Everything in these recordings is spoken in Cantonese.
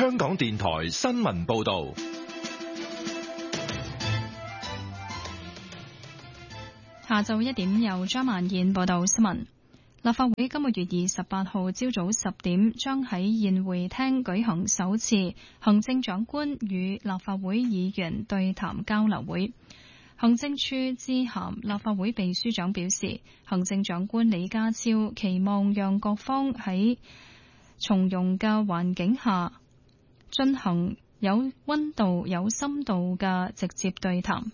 香港電台新聞報道。 下晝1點由張曼燕報道新聞。立法會今個月28號朝早10點將喺宴會廳舉行首次行政長官與立法會議員對談交流會。行政處致函立法會秘書長表示，行政長官李家超期望讓各方喺從容嘅環境下進行有溫度、有深度嘅直接對談。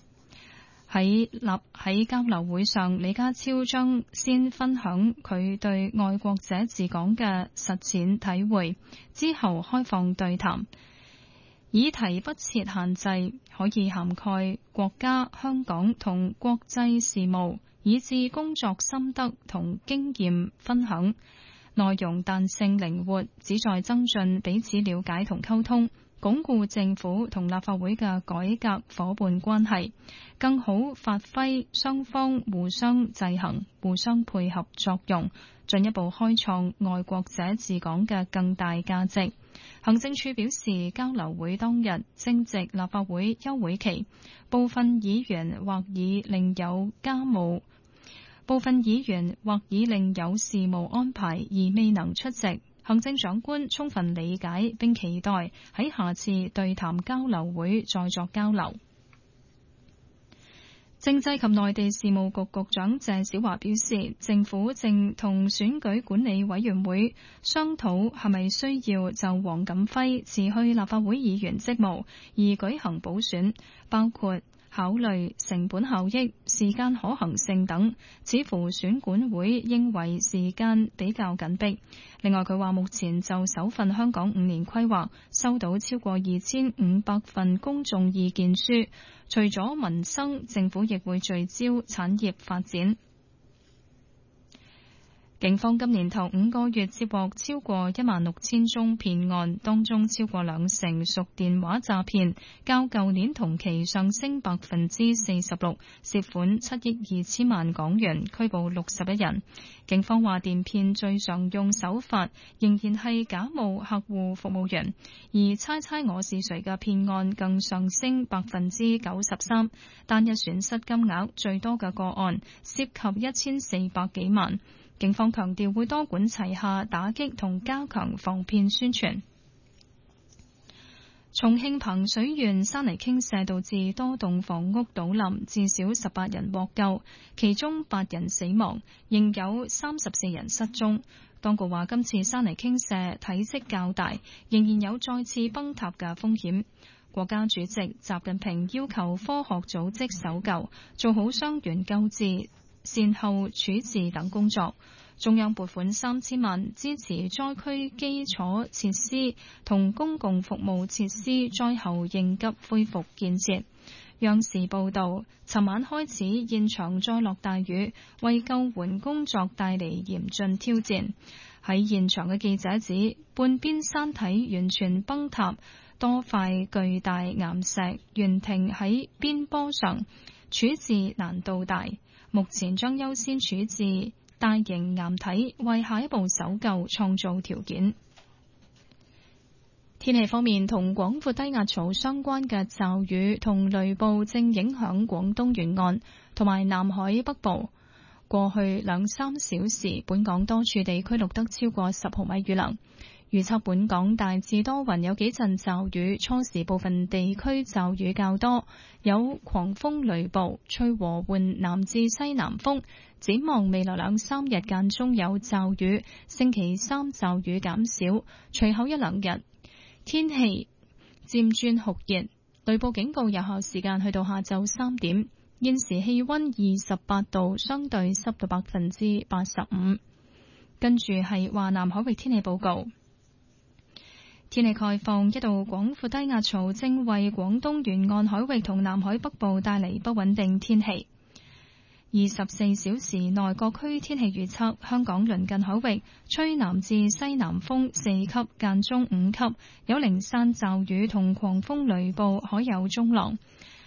喺交流會上，李家超將先分享佢對愛國者治港嘅實踐體會，之後開放對談。議題不設限制，可以涵蓋國家、香港同國際事務，以至工作心得同經驗分享。內容彈性靈活，旨在增進彼此了解同溝通，鞏固政府同立法會嘅改革夥伴關係，更好發揮雙方互相制衡、互相配合作用，進一步開創愛國者治港嘅更大價值。行政處表示，交流會當日正值立法會休會期，部分議員或已另有事務安排而未能出席。行政長官充分理解並期待喺下次對談交流會再作交流。政制及內地事務局局長謝小華表示，政府正同選舉管理委員會商討係咪需要就黃錦輝辭去立法會議員職務而舉行補選，包括考慮成本效益、時間可行性等，似乎選管會認為時間比較緊迫。另外，佢話目前就首份香港5年規劃收到超過2500份公眾意見書，除咗民生，政府亦會聚焦產業發展。警方今年頭5個月接獲超過16000宗騙案，當中超過20%屬電話詐騙，較舊年同期上升46%，涉款7億2千萬港元，拘捕61人。警方話電騙最常用手法仍然係假冒客戶服務員，而猜猜我是誰嘅騙案更上升93%，單日損失金額最多嘅個案涉及1400幾萬。警方強調會多管齊下打擊同加強防騙宣傳。重慶彭水縣山泥傾瀉導致多棟房屋倒冧，至少18人獲救，其中8人死亡，仍有34人失蹤。當局話今次山泥傾瀉體積較大，仍然有再次崩塌嘅風險。國家主席習近平要求科學組織搜救，做好傷員救治、善後處置等工作。中央撥款3000萬支持災區基礎設施同公共服務設施災後應急恢復建設。央視報道，尋晚開始現場再落大雨，為救援工作帶嚟嚴峻挑戰。喺現場嘅記者指，半邊山體完全崩塌，多塊巨大岩石懸停喺邊坡上，處置難度大。目前將優先處置大型岩體，為下一步搜救創造條件。天氣方面，同廣闊低壓槽相關嘅驟雨同雷暴正影響廣東沿岸同埋南海北部。過去2-3小時，本港多處地區錄得超過10毫米雨量。預測本港大致多雲，有幾陣驟雨，初時部分地區驟雨較多，有狂風雷暴，吹和緩南至西南風。展望未來2-3日間中有驟雨，星期3驟雨減少，隨後1-2日天氣漸轉酷熱，雷暴警告有效時間去到下晝3點。現時氣溫28度，相對濕度85%。跟住係華南海域天氣報告。天氣概況，一道廣闊低壓槽正為廣東沿岸海域同南海北部帶嚟不穩定天氣。24小時內各區天氣預測：香港鄰近海域吹南至西南風4級，間中5級，有零散驟雨同狂風雷暴，海有中浪。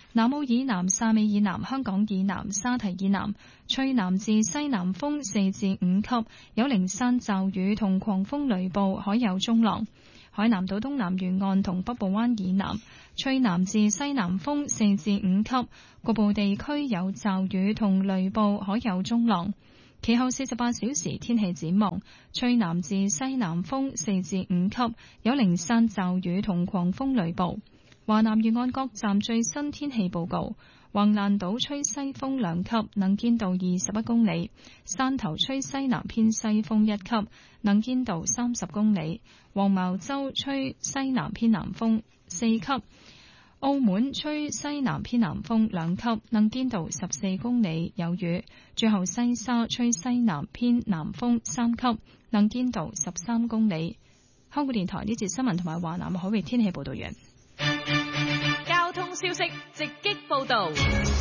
南澳以南、汕尾以南、香港以南、沙堤以南吹南至西南風4至5級，有零散驟雨同狂風雷暴，海有中浪。海南島東南沿岸同北部灣以南吹南至西南風4至5級，局部地區有驟雨同雷暴，海有中浪。其後48小時天氣展望，吹南至西南風4至5級，有零散驟雨同狂風雷暴。華南沿岸各站最新天氣報告：橫瀾島吹西風2級，能見度21公里；汕頭吹西南偏西風1級，能見度30公里；黃茅洲吹西南偏南風4級；澳門吹西南偏南風2級，能見度14公里，有雨。最後西沙吹西南偏南風3級，能見度13公里。香港電台呢節新聞同埋華南海域天氣報道完。 交通消息直擊報道。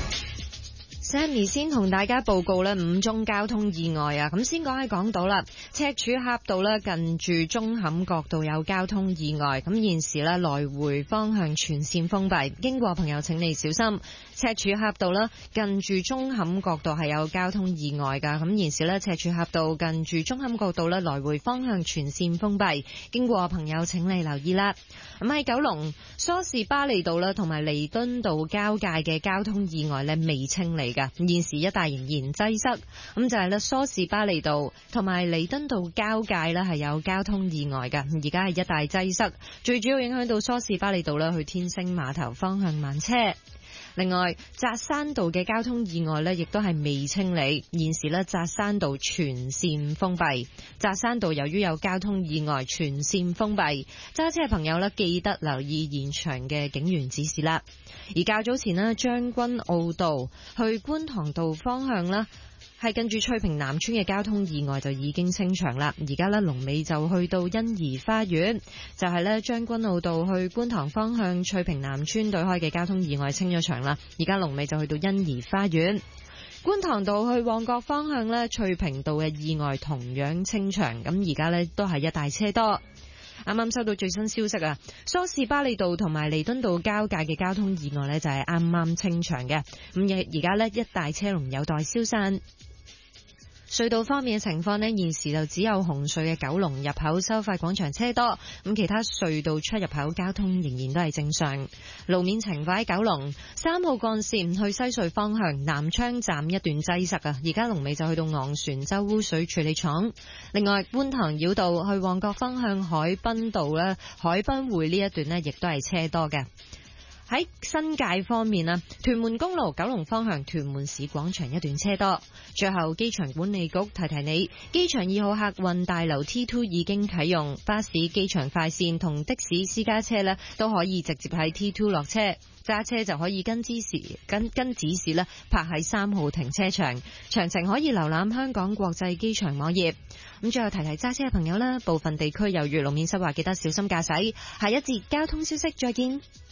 Sammy 先同大家報告5宗交通意外啊！咁先講喺港島啦，赤柱峽道近住舂坎角道有交通意外，咁現時來回方向全線封閉，經過朋友請你小心。赤柱峽道近住舂坎角道係有交通意外噶，咁現時赤柱峽道近住舂坎角道來回方向全線封閉，經過朋友請你留意啦。咁喺九龍梳士巴利道同埋彌敦道交界嘅交通意外未清理噶，現時一帶仍然擠塞。咁就係梳士巴利道同埋彌敦道交界係有交通意外噶，而家係一帶擠塞，最主要影響到梳士巴利道去天星碼頭方向慢車。另外，扎山道嘅交通意外亦都係未清理，現時扎山道全線封閉。扎山道由於有交通意外，全線封閉，揸車嘅朋友記得留意現場嘅警員指示啦。而較早前將軍澳道去觀塘道方向係近住翠屏南村嘅交通意外就已經清場啦，而家龍尾就去到欣怡花園，就係將軍澳道去觀塘方向翠屏南村對開嘅交通意外清咗場啦，而家龍尾就去到欣怡花園。觀塘道去旺角方向翠屏道嘅意外同樣清場，咁而家都係一大車多。啱啱收到最新消息啊，梳士巴利道同埋彌敦道交界嘅交通意外就係啱啱清場嘅，咁而家一大車龍有待消散。隧道方面嘅情況現時就只有紅隧嘅九龍入口收費廣場車多，咁其他隧道出入口交通仍然都係正常。路面情況喺九龍3號幹線去西隧方向南昌站一段擠塞啊，而家龍尾就去到昂船洲污水處理廠。另外，觀塘繞道去旺角方向海濱道海濱匯呢一段亦都係車多嘅。喺新界方面屯門公路九龍方向屯門市廣場一段車多。最後，機場管理局提提你，機場2號客運大樓 T2 已經啟用，巴士、機場快線同的士私家車都可以直接喺 T2 落車，揸車就可以跟指示泊喺3號停車場。詳情可以瀏覽香港國際機場網頁。咁最後提提揸車嘅朋友部分地區由於路面濕滑，記得小心駕駛。下一節交通消息再見。